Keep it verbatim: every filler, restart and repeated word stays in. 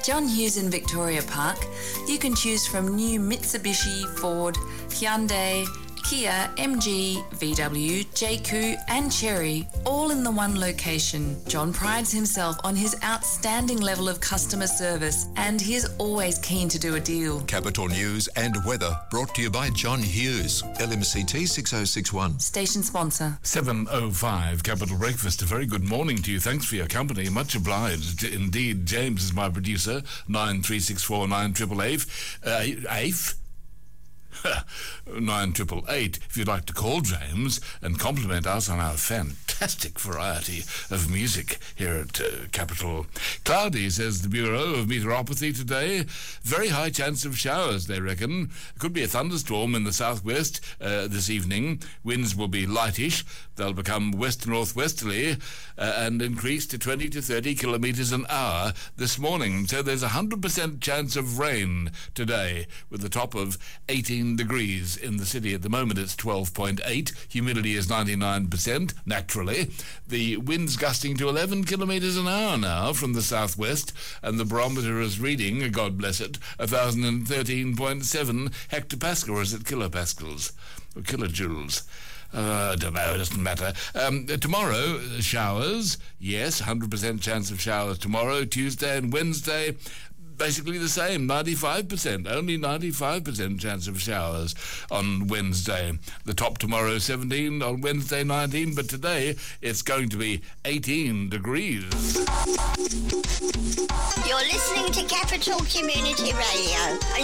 At John Hughes in Victoria Park, you can choose from new Mitsubishi, Ford, Hyundai, Kia, M G, V W, J Q and Chery, all in the one location. John prides himself on his outstanding level of customer service and he is always keen to do a deal. Capital News and weather brought to you by John Hughes, L M C T six oh six one. Station sponsor. seven oh five Capital Breakfast. A very good morning to you. Thanks for your company. Much obliged. Indeed, James is my producer. nine three six four nine triple eight. Uh, eight? nine triple eight if you'd like to call James and compliment us on our fantastic variety of music here at uh, Capital. Cloudy, says the Bureau of Meteoropathy today. Very high chance of showers, they reckon. Could be a thunderstorm in the southwest uh, this evening. Winds will be lightish. They'll become west-northwesterly uh, and increase to twenty to thirty kilometres an hour this morning. So there's a one hundred percent chance of rain today with a top of eighteen degrees in the city. At the moment it's twelve point eight. Humidity is ninety-nine percent, naturally. The wind's gusting to eleven kilometres an hour now from the southwest, and the barometer is reading, God bless it, one thousand thirteen point seven hectopascal, or is it kilopascals? Or kilojoules? Uh, I don't know, it doesn't matter. Um, tomorrow, showers. Yes, one hundred percent chance of showers tomorrow. Tuesday and Wednesday, basically the same, ninety-five percent, only ninety-five percent chance of showers on Wednesday. The top tomorrow, seventeen, on Wednesday, nineteen, but today it's going to be eighteen degrees. You're listening to Capital Community Radio.